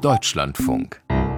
Deutschlandfunk.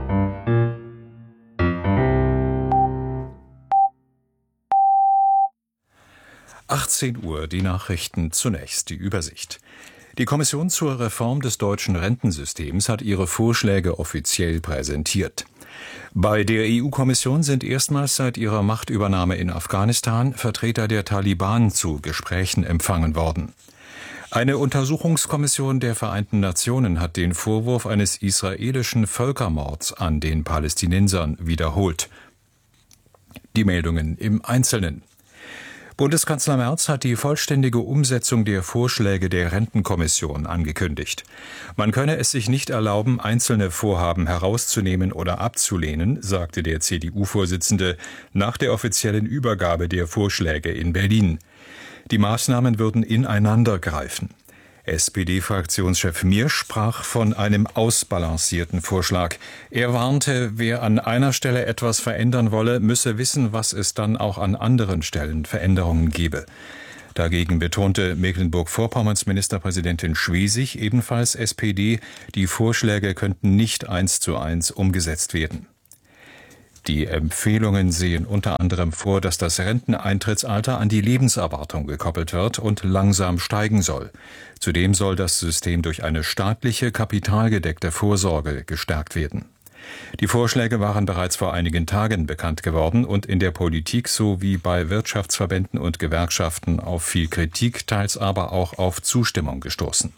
Uhr, die Nachrichten zunächst, die Übersicht. Die Kommission zur Reform des deutschen Rentensystems hat ihre Vorschläge offiziell präsentiert. Bei der EU-Kommission sind erstmals seit ihrer Machtübernahme in Afghanistan Vertreter der Taliban zu Gesprächen empfangen worden. Eine Untersuchungskommission der Vereinten Nationen hat den Vorwurf eines israelischen Völkermords an den Palästinensern wiederholt. Die Meldungen im Einzelnen. Bundeskanzler Merz hat die vollständige Umsetzung der Vorschläge der Rentenkommission angekündigt. Man könne es sich nicht erlauben, einzelne Vorhaben herauszunehmen oder abzulehnen, sagte der CDU-Vorsitzende nach der offiziellen Übergabe der Vorschläge in Berlin. Die Maßnahmen würden ineinander greifen. SPD-Fraktionschef Miersch sprach von einem ausbalancierten Vorschlag. Er warnte, wer an einer Stelle etwas verändern wolle, müsse wissen, was es dann auch an anderen Stellen Veränderungen gebe. Dagegen betonte Mecklenburg-Vorpommerns Ministerpräsidentin Schwesig, ebenfalls SPD, die Vorschläge könnten nicht 1:1 umgesetzt werden. Die Empfehlungen sehen unter anderem vor, dass das Renteneintrittsalter an die Lebenserwartung gekoppelt wird und langsam steigen soll. Zudem soll das System durch eine staatliche, kapitalgedeckte Vorsorge gestärkt werden. Die Vorschläge waren bereits vor einigen Tagen bekannt geworden und in der Politik sowie bei Wirtschaftsverbänden und Gewerkschaften auf viel Kritik, teils aber auch auf Zustimmung gestoßen.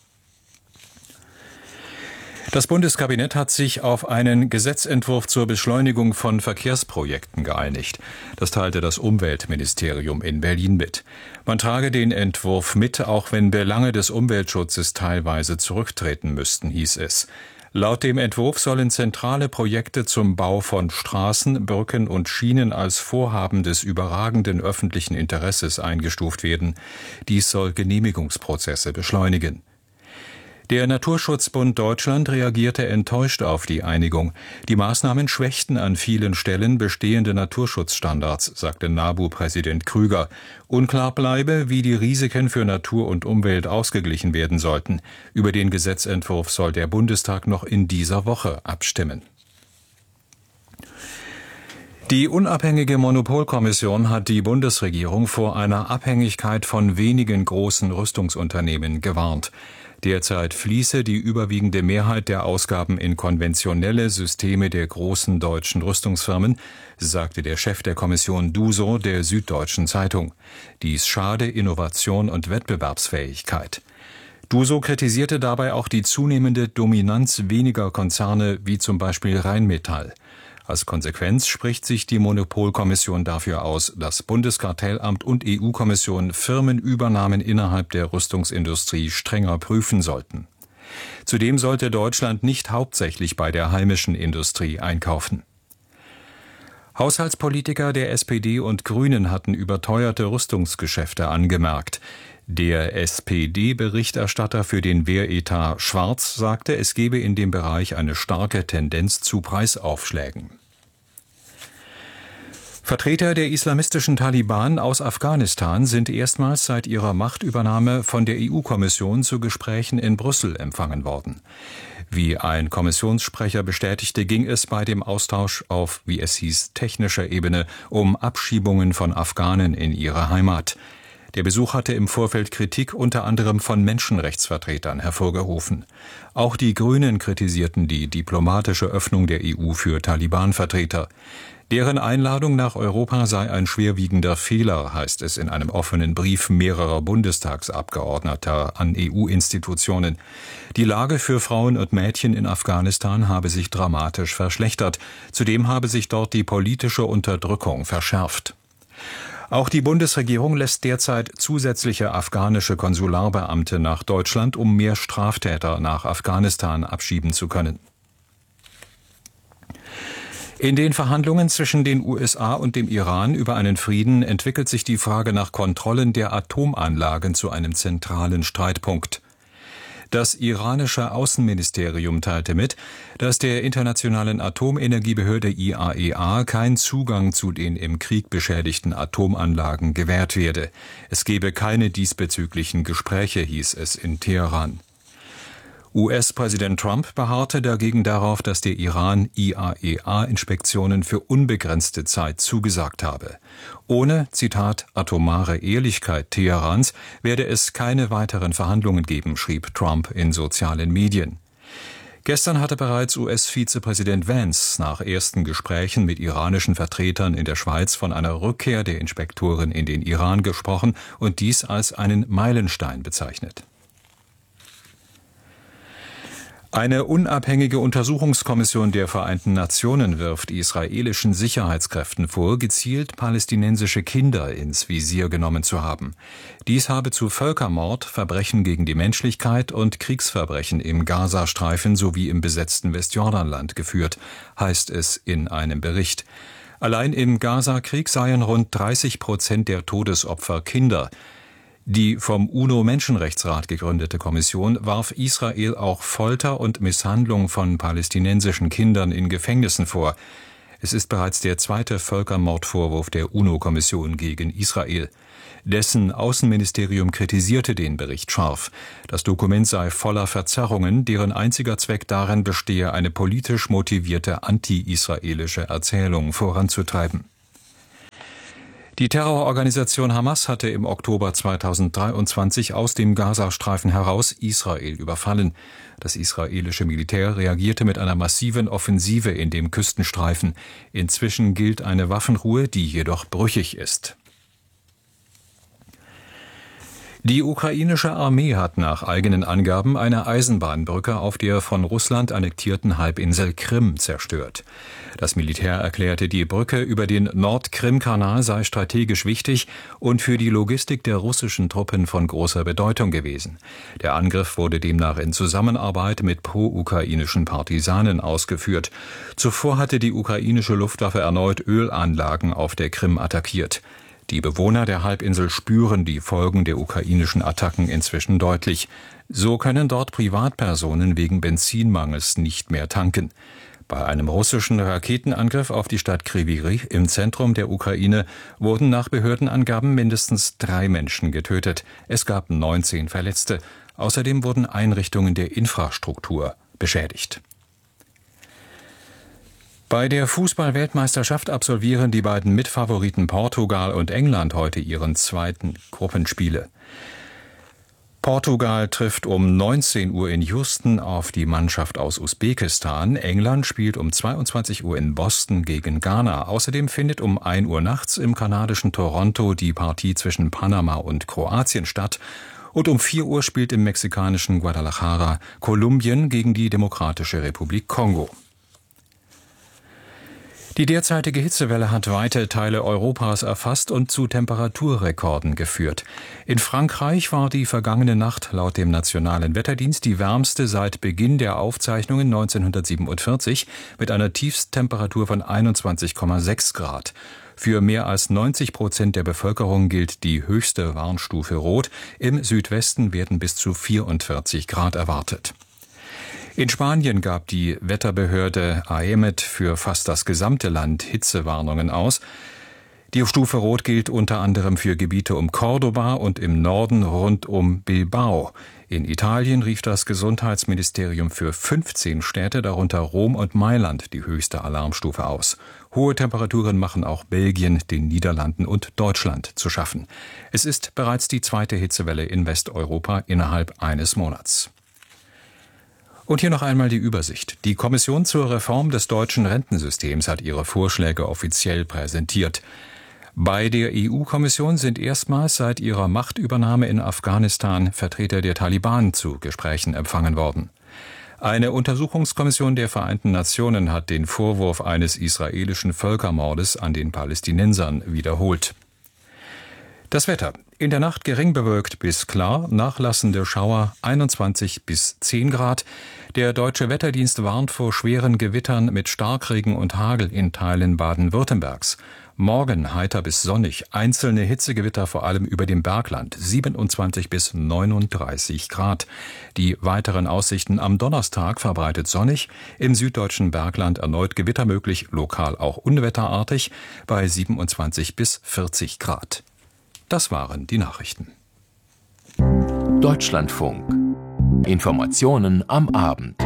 Das Bundeskabinett hat sich auf einen Gesetzentwurf zur Beschleunigung von Verkehrsprojekten geeinigt. Das teilte das Umweltministerium in Berlin mit. Man trage den Entwurf mit, auch wenn Belange des Umweltschutzes teilweise zurücktreten müssten, hieß es. Laut dem Entwurf sollen zentrale Projekte zum Bau von Straßen, Brücken und Schienen als Vorhaben des überragenden öffentlichen Interesses eingestuft werden. Dies soll Genehmigungsprozesse beschleunigen. Der Naturschutzbund Deutschland reagierte enttäuscht auf die Einigung. Die Maßnahmen schwächten an vielen Stellen bestehende Naturschutzstandards, sagte NABU-Präsident Krüger. Unklar bleibe, wie die Risiken für Natur und Umwelt ausgeglichen werden sollten. Über den Gesetzentwurf soll der Bundestag noch in dieser Woche abstimmen. Die unabhängige Monopolkommission hat die Bundesregierung vor einer Abhängigkeit von wenigen großen Rüstungsunternehmen gewarnt. Derzeit fließe die überwiegende Mehrheit der Ausgaben in konventionelle Systeme der großen deutschen Rüstungsfirmen, sagte der Chef der Kommission Duso der Süddeutschen Zeitung. Dies schade Innovation und Wettbewerbsfähigkeit. Duso kritisierte dabei auch die zunehmende Dominanz weniger Konzerne wie zum Beispiel Rheinmetall. Als Konsequenz spricht sich die Monopolkommission dafür aus, dass Bundeskartellamt und EU-Kommission Firmenübernahmen innerhalb der Rüstungsindustrie strenger prüfen sollten. Zudem sollte Deutschland nicht hauptsächlich bei der heimischen Industrie einkaufen. Haushaltspolitiker der SPD und Grünen hatten überteuerte Rüstungsgeschäfte angemerkt. Der SPD-Berichterstatter für den Wehretat Schwarz sagte, es gebe in dem Bereich eine starke Tendenz zu Preisaufschlägen. Vertreter der islamistischen Taliban aus Afghanistan sind erstmals seit ihrer Machtübernahme von der EU-Kommission zu Gesprächen in Brüssel empfangen worden. Wie ein Kommissionssprecher bestätigte, ging es bei dem Austausch auf, wie es hieß, technischer Ebene um Abschiebungen von Afghanen in ihre Heimat. Der Besuch hatte im Vorfeld Kritik unter anderem von Menschenrechtsvertretern hervorgerufen. Auch die Grünen kritisierten die diplomatische Öffnung der EU für Taliban-Vertreter. Deren Einladung nach Europa sei ein schwerwiegender Fehler, heißt es in einem offenen Brief mehrerer Bundestagsabgeordneter an EU-Institutionen. Die Lage für Frauen und Mädchen in Afghanistan habe sich dramatisch verschlechtert. Zudem habe sich dort die politische Unterdrückung verschärft. Auch die Bundesregierung lässt derzeit zusätzliche afghanische Konsularbeamte nach Deutschland, um mehr Straftäter nach Afghanistan abschieben zu können. In den Verhandlungen zwischen den USA und dem Iran über einen Frieden entwickelt sich die Frage nach Kontrollen der Atomanlagen zu einem zentralen Streitpunkt. Das iranische Außenministerium teilte mit, dass der internationalen Atomenergiebehörde IAEA kein Zugang zu den im Krieg beschädigten Atomanlagen gewährt werde. Es gebe keine diesbezüglichen Gespräche, hieß es in Teheran. US-Präsident Trump beharrte dagegen darauf, dass der Iran IAEA-Inspektionen für unbegrenzte Zeit zugesagt habe. Ohne, Zitat, atomare Ehrlichkeit Teherans werde es keine weiteren Verhandlungen geben, schrieb Trump in sozialen Medien. Gestern hatte bereits US-Vizepräsident Vance nach ersten Gesprächen mit iranischen Vertretern in der Schweiz von einer Rückkehr der Inspektoren in den Iran gesprochen und dies als einen Meilenstein bezeichnet. Eine unabhängige Untersuchungskommission der Vereinten Nationen wirft israelischen Sicherheitskräften vor, gezielt palästinensische Kinder ins Visier genommen zu haben. Dies habe zu Völkermord, Verbrechen gegen die Menschlichkeit und Kriegsverbrechen im Gazastreifen sowie im besetzten Westjordanland geführt, heißt es in einem Bericht. Allein im Gaza-Krieg seien rund 30% der Todesopfer Kinder. Die vom UNO-Menschenrechtsrat gegründete Kommission warf Israel auch Folter und Misshandlung von palästinensischen Kindern in Gefängnissen vor. Es ist bereits der zweite Völkermordvorwurf der UNO-Kommission gegen Israel. Dessen Außenministerium kritisierte den Bericht scharf. Das Dokument sei voller Verzerrungen, deren einziger Zweck darin bestehe, eine politisch motivierte anti-israelische Erzählung voranzutreiben. Die Terrororganisation Hamas hatte im Oktober 2023 aus dem Gazastreifen heraus Israel überfallen. Das israelische Militär reagierte mit einer massiven Offensive in dem Küstenstreifen. Inzwischen gilt eine Waffenruhe, die jedoch brüchig ist. Die ukrainische Armee hat nach eigenen Angaben eine Eisenbahnbrücke auf der von Russland annektierten Halbinsel Krim zerstört. Das Militär erklärte, die Brücke über den Nord-Krim-Kanal sei strategisch wichtig und für die Logistik der russischen Truppen von großer Bedeutung gewesen. Der Angriff wurde demnach in Zusammenarbeit mit pro-ukrainischen Partisanen ausgeführt. Zuvor hatte die ukrainische Luftwaffe erneut Ölanlagen auf der Krim attackiert. Die Bewohner der Halbinsel spüren die Folgen der ukrainischen Attacken inzwischen deutlich. So können dort Privatpersonen wegen Benzinmangels nicht mehr tanken. Bei einem russischen Raketenangriff auf die Stadt Kryvyi Rih im Zentrum der Ukraine wurden nach Behördenangaben mindestens 3 Menschen getötet. Es gab 19 Verletzte. Außerdem wurden Einrichtungen der Infrastruktur beschädigt. Bei der Fußball-Weltmeisterschaft absolvieren die beiden Mitfavoriten Portugal und England heute ihren zweiten Gruppenspiele. Portugal trifft um 19 Uhr in Houston auf die Mannschaft aus Usbekistan. England spielt um 22 Uhr in Boston gegen Ghana. Außerdem findet um 1 Uhr nachts im kanadischen Toronto die Partie zwischen Panama und Kroatien statt. Und um 4 Uhr spielt im mexikanischen Guadalajara Kolumbien gegen die Demokratische Republik Kongo. Die derzeitige Hitzewelle hat weite Teile Europas erfasst und zu Temperaturrekorden geführt. In Frankreich war die vergangene Nacht laut dem Nationalen Wetterdienst die wärmste seit Beginn der Aufzeichnungen 1947 mit einer Tiefsttemperatur von 21,6 Grad. Für mehr als 90% der Bevölkerung gilt die höchste Warnstufe Rot. Im Südwesten werden bis zu 44 Grad erwartet. In Spanien gab die Wetterbehörde AEMET für fast das gesamte Land Hitzewarnungen aus. Die Stufe Rot gilt unter anderem für Gebiete um Cordoba und im Norden rund um Bilbao. In Italien rief das Gesundheitsministerium für 15 Städte, darunter Rom und Mailand, die höchste Alarmstufe aus. Hohe Temperaturen machen auch Belgien, den Niederlanden und Deutschland zu schaffen. Es ist bereits die zweite Hitzewelle in Westeuropa innerhalb eines Monats. Und hier noch einmal die Übersicht. Die Kommission zur Reform des deutschen Rentensystems hat ihre Vorschläge offiziell präsentiert. Bei der EU-Kommission sind erstmals seit ihrer Machtübernahme in Afghanistan Vertreter der Taliban zu Gesprächen empfangen worden. Eine Untersuchungskommission der Vereinten Nationen hat den Vorwurf eines israelischen Völkermordes an den Palästinensern wiederholt. Das Wetter. In der Nacht gering bewölkt bis klar, nachlassende Schauer 21 bis 10 Grad. Der Deutsche Wetterdienst warnt vor schweren Gewittern mit Starkregen und Hagel in Teilen Baden-Württembergs. Morgen heiter bis sonnig, einzelne Hitzegewitter vor allem über dem Bergland, 27 bis 39 Grad. Die weiteren Aussichten am Donnerstag verbreitet sonnig, im süddeutschen Bergland erneut Gewitter möglich, lokal auch unwetterartig, bei 27 bis 40 Grad. Das waren die Nachrichten. Deutschlandfunk Informationen am Abend.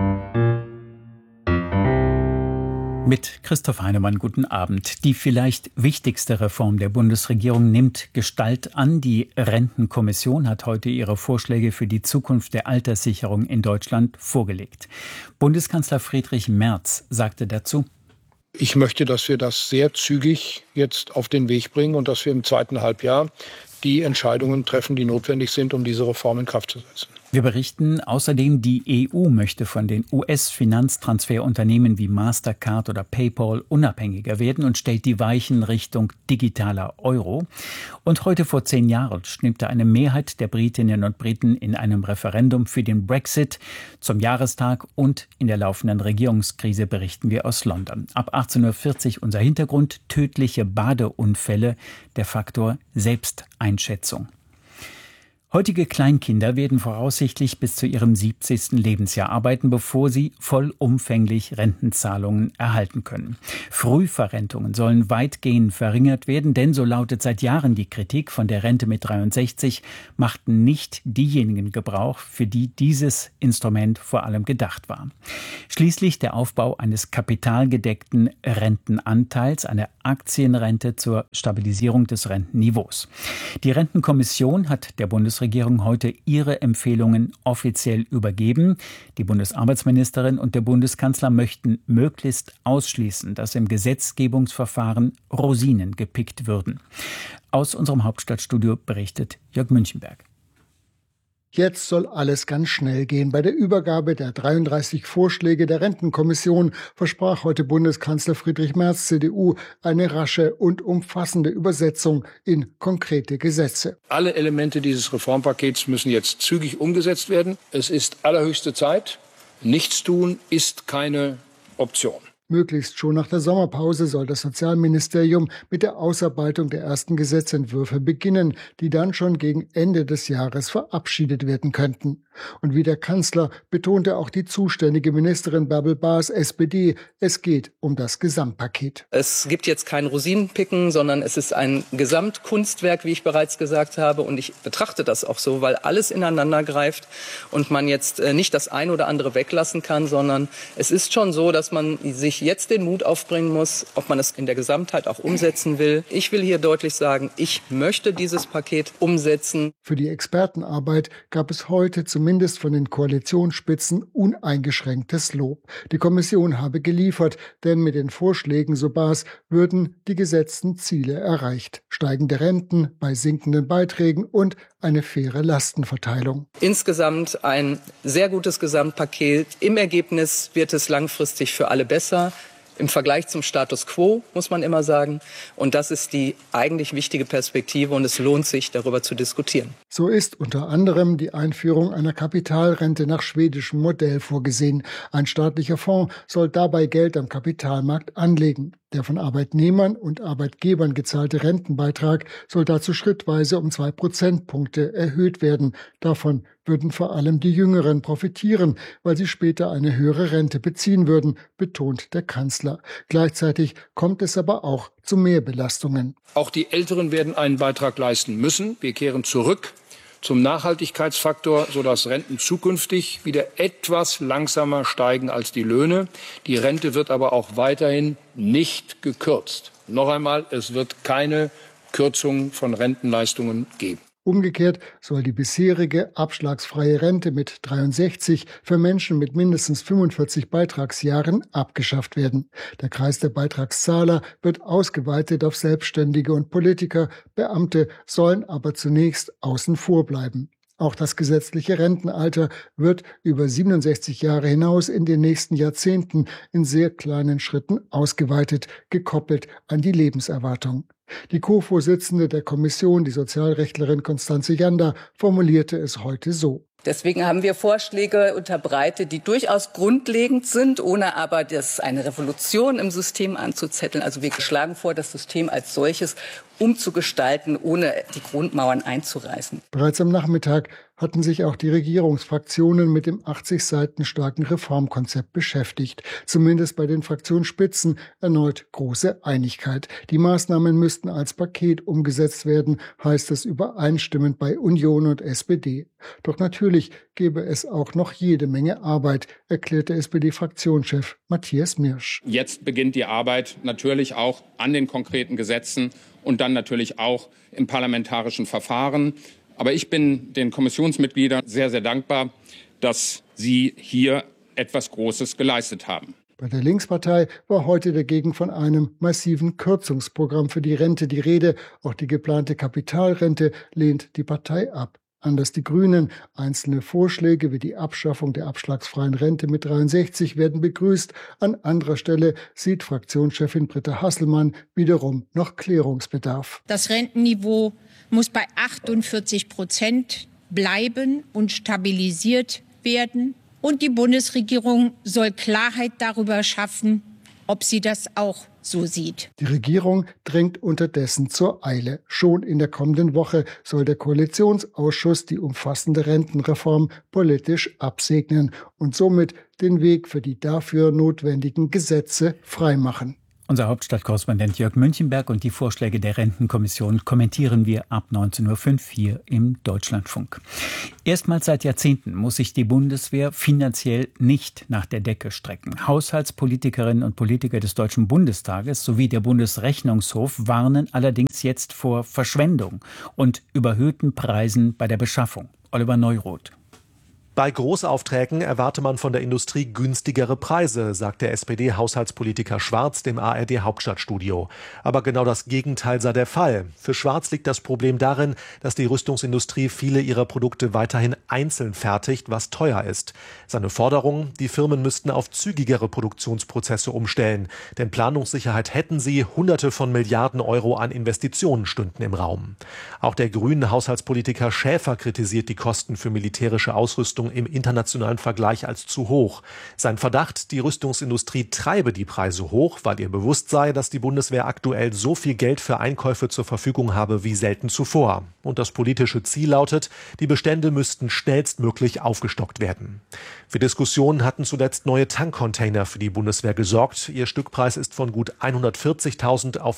Mit Christoph Heinemann, guten Abend. Die vielleicht wichtigste Reform der Bundesregierung nimmt Gestalt an. Die Rentenkommission hat heute ihre Vorschläge für die Zukunft der Alterssicherung in Deutschland vorgelegt. Bundeskanzler Friedrich Merz sagte dazu: Ich möchte, dass wir das sehr zügig jetzt auf den Weg bringen und dass wir im zweiten Halbjahr die Entscheidungen treffen, die notwendig sind, um diese Reform in Kraft zu setzen. Wir berichten außerdem, die EU möchte von den US-Finanztransferunternehmen wie Mastercard oder PayPal unabhängiger werden und stellt die Weichen Richtung digitaler Euro. Und heute vor 10 Jahren stimmte eine Mehrheit der Britinnen und Briten in einem Referendum für den Brexit. Zum Jahrestag und in der laufenden Regierungskrise berichten wir aus London. Ab 18:40 Uhr unser Hintergrund: tödliche Badeunfälle, der Faktor Selbsteinschätzung. Heutige Kleinkinder werden voraussichtlich bis zu ihrem 70. Lebensjahr arbeiten, bevor sie vollumfänglich Rentenzahlungen erhalten können. Frühverrentungen sollen weitgehend verringert werden, denn, so lautet seit Jahren die Kritik, von der Rente mit 63 machten nicht diejenigen Gebrauch, für die dieses Instrument vor allem gedacht war. Schließlich der Aufbau eines kapitalgedeckten Rentenanteils, eine Aktienrente zur Stabilisierung des Rentenniveaus. Die Rentenkommission hat der Bundesregierung heute ihre Empfehlungen offiziell übergeben. Die Bundesarbeitsministerin und der Bundeskanzler möchten möglichst ausschließen, dass im Gesetzgebungsverfahren Rosinen gepickt würden. Aus unserem Hauptstadtstudio berichtet Jörg Münchenberg. Jetzt soll alles ganz schnell gehen. Bei der Übergabe der 33 Vorschläge der Rentenkommission versprach heute Bundeskanzler Friedrich Merz, CDU, eine rasche und umfassende Übersetzung in konkrete Gesetze. Alle Elemente dieses Reformpakets müssen jetzt zügig umgesetzt werden. Es ist allerhöchste Zeit. Nichtstun ist keine Option. Möglichst schon nach der Sommerpause soll das Sozialministerium mit der Ausarbeitung der ersten Gesetzentwürfe beginnen, die dann schon gegen Ende des Jahres verabschiedet werden könnten. Und wie der Kanzler betonte auch die zuständige Ministerin Bärbel Baas, SPD, es geht um das Gesamtpaket. Es gibt jetzt kein Rosinenpicken, sondern es ist ein Gesamtkunstwerk, wie ich bereits gesagt habe. Und ich betrachte das auch so, weil alles ineinander greift und man jetzt nicht das eine oder andere weglassen kann, sondern es ist schon so, dass man sich jetzt den Mut aufbringen muss, ob man es in der Gesamtheit auch umsetzen will. Ich will hier deutlich sagen, ich möchte dieses Paket umsetzen. Für die Expertenarbeit gab es heute zumindest von den Koalitionsspitzen uneingeschränktes Lob. Die Kommission habe geliefert, denn mit den Vorschlägen, so Baas, würden die gesetzten Ziele erreicht. Steigende Renten bei sinkenden Beiträgen und eine faire Lastenverteilung. Insgesamt ein sehr gutes Gesamtpaket. Im Ergebnis wird es langfristig für alle besser. Im Vergleich zum Status quo, muss man immer sagen. Und das ist die eigentlich wichtige Perspektive und es lohnt sich, darüber zu diskutieren. So ist unter anderem die Einführung einer Kapitalrente nach schwedischem Modell vorgesehen. Ein staatlicher Fonds soll dabei Geld am Kapitalmarkt anlegen. Der von Arbeitnehmern und Arbeitgebern gezahlte Rentenbeitrag soll dazu schrittweise um 2 Prozentpunkte erhöht werden. Davon würden vor allem die Jüngeren profitieren, weil sie später eine höhere Rente beziehen würden, betont der Kanzler. Gleichzeitig kommt es aber auch zu Mehrbelastungen. Auch die Älteren werden einen Beitrag leisten müssen. Wir kehren zurück zum Nachhaltigkeitsfaktor, sodass Renten zukünftig wieder etwas langsamer steigen als die Löhne. Die Rente wird aber auch weiterhin nicht gekürzt. Noch einmal, es wird keine Kürzung von Rentenleistungen geben. Umgekehrt soll die bisherige abschlagsfreie Rente mit 63 für Menschen mit mindestens 45 Beitragsjahren abgeschafft werden. Der Kreis der Beitragszahler wird ausgeweitet auf Selbstständige und Politiker. Beamte sollen aber zunächst außen vor bleiben. Auch das gesetzliche Rentenalter wird über 67 Jahre hinaus in den nächsten Jahrzehnten in sehr kleinen Schritten ausgeweitet, gekoppelt an die Lebenserwartung. Die Co-Vorsitzende der Kommission, die Sozialrechtlerin Constanze Janda, formulierte es heute so. Deswegen haben wir Vorschläge unterbreitet, die durchaus grundlegend sind, ohne aber eine Revolution im System anzuzetteln. Also wir schlagen vor, das System als solches umzugestalten, ohne die Grundmauern einzureißen. Bereits am Nachmittag hatten sich auch die Regierungsfraktionen mit dem 80 Seiten starken Reformkonzept beschäftigt. Zumindest bei den Fraktionsspitzen erneut große Einigkeit. Die Maßnahmen müssten als Paket umgesetzt werden, heißt es übereinstimmend bei Union und SPD. Doch natürlich gäbe es auch noch jede Menge Arbeit, erklärte SPD-Fraktionschef Matthias Mirsch. Jetzt beginnt die Arbeit natürlich auch an den konkreten Gesetzen und dann natürlich auch im parlamentarischen Verfahren. Aber ich bin den Kommissionsmitgliedern sehr, sehr dankbar, dass sie hier etwas Großes geleistet haben. Bei der Linkspartei war heute dagegen von einem massiven Kürzungsprogramm für die Rente die Rede. Auch die geplante Kapitalrente lehnt die Partei ab. Anders die Grünen. Einzelne Vorschläge wie die Abschaffung der abschlagsfreien Rente mit 63 werden begrüßt. An anderer Stelle sieht Fraktionschefin Britta Hasselmann wiederum noch Klärungsbedarf. Das Rentenniveau muss bei 48% bleiben und stabilisiert werden. Und die Bundesregierung soll Klarheit darüber schaffen, ob sie das auch so sieht. Die Regierung drängt unterdessen zur Eile. Schon in der kommenden Woche soll der Koalitionsausschuss die umfassende Rentenreform politisch absegnen und somit den Weg für die dafür notwendigen Gesetze freimachen. Unser Hauptstadtkorrespondent Jörg Münchenberg und die Vorschläge der Rentenkommission kommentieren wir ab 19.05 Uhr hier im Deutschlandfunk. Erstmals seit Jahrzehnten muss sich die Bundeswehr finanziell nicht nach der Decke strecken. Haushaltspolitikerinnen und Politiker des Deutschen Bundestages sowie der Bundesrechnungshof warnen allerdings jetzt vor Verschwendung und überhöhten Preisen bei der Beschaffung. Oliver Neuroth. Bei Großaufträgen erwarte man von der Industrie günstigere Preise, sagt der SPD-Haushaltspolitiker Schwarz dem ARD-Hauptstadtstudio. Aber genau das Gegenteil sei der Fall. Für Schwarz liegt das Problem darin, dass die Rüstungsindustrie viele ihrer Produkte weiterhin einzeln fertigt, was teuer ist. Seine Forderung, die Firmen müssten auf zügigere Produktionsprozesse umstellen. Denn Planungssicherheit hätten sie, Hunderte von Milliarden Euro an Investitionen stünden im Raum. Auch der grünen Haushaltspolitiker Schäfer kritisiert die Kosten für militärische Ausrüstung im internationalen Vergleich als zu hoch. Sein Verdacht, die Rüstungsindustrie treibe die Preise hoch, weil ihr bewusst sei, dass die Bundeswehr aktuell so viel Geld für Einkäufe zur Verfügung habe wie selten zuvor. Und das politische Ziel lautet, die Bestände müssten schnellstmöglich aufgestockt werden. Für Diskussionen hatten zuletzt neue Tankcontainer für die Bundeswehr gesorgt. Ihr Stückpreis ist von gut 140.000 auf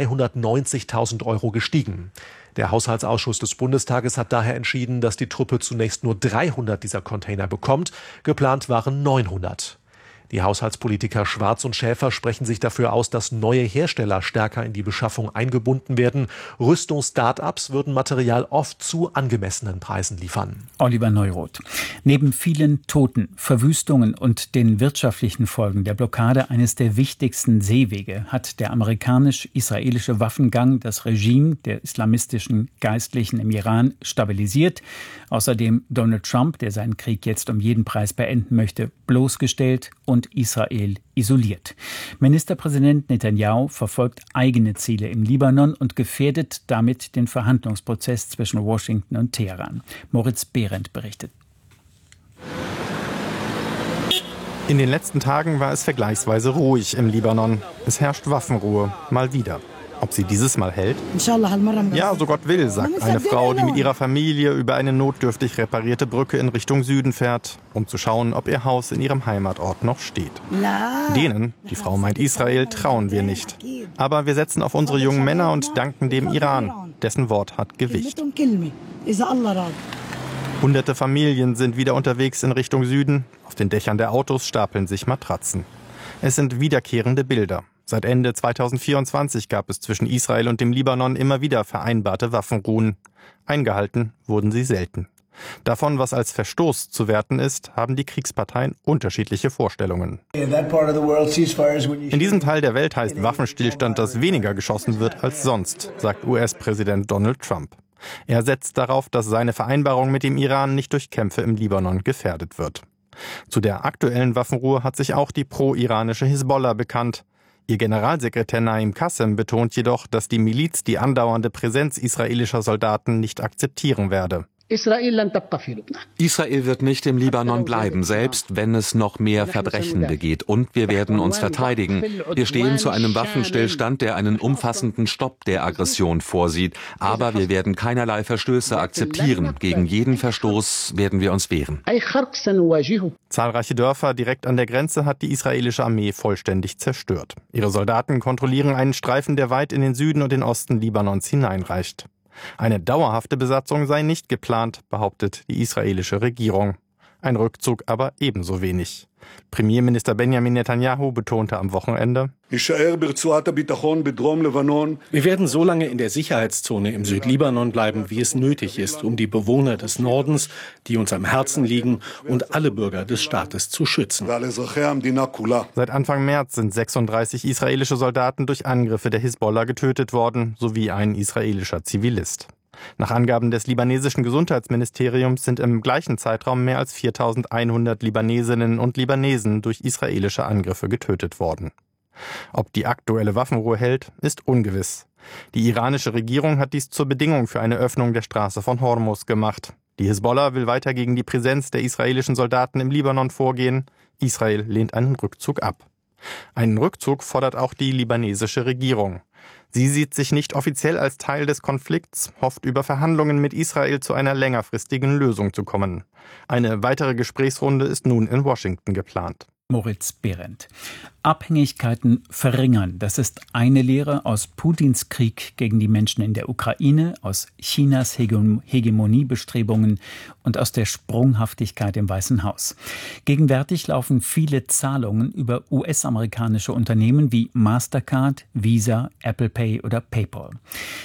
290.000 Euro gestiegen. Der Haushaltsausschuss des Bundestages hat daher entschieden, dass die Truppe zunächst nur 300 dieser Container bekommt. Geplant waren 900. Die Haushaltspolitiker Schwarz und Schäfer sprechen sich dafür aus, dass neue Hersteller stärker in die Beschaffung eingebunden werden. Rüstungs-Start-ups würden Material oft zu angemessenen Preisen liefern. Oliver Neuroth. Neben vielen Toten, Verwüstungen und den wirtschaftlichen Folgen der Blockade eines der wichtigsten Seewege hat der amerikanisch-israelische Waffengang das Regime der islamistischen Geistlichen im Iran stabilisiert. Außerdem Donald Trump, der seinen Krieg jetzt um jeden Preis beenden möchte, bloßgestellt und Israel isoliert. Ministerpräsident Netanyahu verfolgt eigene Ziele im Libanon und gefährdet damit den Verhandlungsprozess zwischen Washington und Teheran. Moritz Behrendt berichtet. In den letzten Tagen war es vergleichsweise ruhig im Libanon. Es herrscht Waffenruhe, mal wieder. Ob sie dieses Mal hält? Ja, so Gott will, sagt eine Frau, die mit ihrer Familie über eine notdürftig reparierte Brücke in Richtung Süden fährt, um zu schauen, ob ihr Haus in ihrem Heimatort noch steht. Denen, die Frau meint Israel, trauen wir nicht. Aber wir setzen auf unsere jungen Männer und danken dem Iran. Dessen Wort hat Gewicht. Hunderte Familien sind wieder unterwegs in Richtung Süden. Auf den Dächern der Autos stapeln sich Matratzen. Es sind wiederkehrende Bilder. Seit Ende 2024 gab es zwischen Israel und dem Libanon immer wieder vereinbarte Waffenruhen. Eingehalten wurden sie selten. Davon, was als Verstoß zu werten ist, haben die Kriegsparteien unterschiedliche Vorstellungen. In diesem Teil der Welt heißt Waffenstillstand, dass weniger geschossen wird als sonst, sagt US-Präsident Donald Trump. Er setzt darauf, dass seine Vereinbarung mit dem Iran nicht durch Kämpfe im Libanon gefährdet wird. Zu der aktuellen Waffenruhe hat sich auch die pro-iranische Hisbollah bekannt. Ihr Generalsekretär Naim Qassem betont jedoch, dass die Miliz die andauernde Präsenz israelischer Soldaten nicht akzeptieren werde. Israel wird nicht im Libanon bleiben, selbst wenn es noch mehr Verbrechen begeht. Und wir werden uns verteidigen. Wir stehen zu einem Waffenstillstand, der einen umfassenden Stopp der Aggression vorsieht. Aber wir werden keinerlei Verstöße akzeptieren. Gegen jeden Verstoß werden wir uns wehren. Zahlreiche Dörfer direkt an der Grenze hat die israelische Armee vollständig zerstört. Ihre Soldaten kontrollieren einen Streifen, der weit in den Süden und den Osten Libanons hineinreicht. Eine dauerhafte Besatzung sei nicht geplant, behauptet die israelische Regierung. Ein Rückzug aber ebenso wenig. Premierminister Benjamin Netanyahu betonte am Wochenende: Wir werden so lange in der Sicherheitszone im Südlibanon bleiben, wie es nötig ist, um die Bewohner des Nordens, die uns am Herzen liegen, und alle Bürger des Staates zu schützen. Seit Anfang März sind 36 israelische Soldaten durch Angriffe der Hisbollah getötet worden, sowie ein israelischer Zivilist. Nach Angaben des libanesischen Gesundheitsministeriums sind im gleichen Zeitraum mehr als 4.100 Libanesinnen und Libanesen durch israelische Angriffe getötet worden. Ob die aktuelle Waffenruhe hält, ist ungewiss. Die iranische Regierung hat dies zur Bedingung für eine Öffnung der Straße von Hormuz gemacht. Die Hisbollah will weiter gegen die Präsenz der israelischen Soldaten im Libanon vorgehen. Israel lehnt einen Rückzug ab. Einen Rückzug fordert auch die libanesische Regierung. Sie sieht sich nicht offiziell als Teil des Konflikts, hofft über Verhandlungen mit Israel zu einer längerfristigen Lösung zu kommen. Eine weitere Gesprächsrunde ist nun in Washington geplant. Moritz Behrendt. Abhängigkeiten verringern. Das ist eine Lehre aus Putins Krieg gegen die Menschen in der Ukraine, aus Chinas Hegemoniebestrebungen und aus der Sprunghaftigkeit im Weißen Haus. Gegenwärtig laufen viele Zahlungen über US-amerikanische Unternehmen wie Mastercard, Visa, Apple Pay oder PayPal.